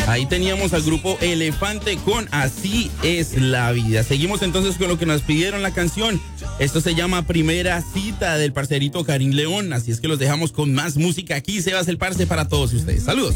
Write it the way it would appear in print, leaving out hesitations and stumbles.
Ahí teníamos al grupo Elefante con Así es la vida. Seguimos entonces con lo que nos pidieron la canción. Esto se llama Primera Cita del parcerito Karim León. Así es que los dejamos con más música aquí. Sebas el Parce para todos ustedes. Saludos.